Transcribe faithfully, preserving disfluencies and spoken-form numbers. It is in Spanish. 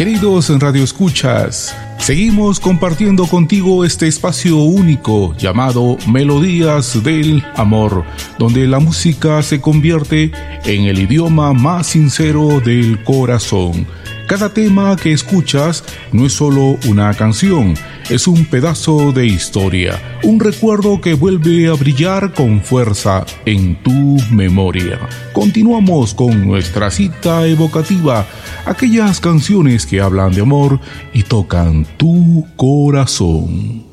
Queridos radioescuchas, seguimos compartiendo contigo este espacio único llamado Melodías del Amor, donde la música se convierte en el idioma más sincero del corazón. Cada tema que escuchas no es solo una canción, es un pedazo de historia, un recuerdo que vuelve a brillar con fuerza en tu memoria. Continuamos con nuestra cita evocativa, aquellas canciones que hablan de amor y tocan tu corazón.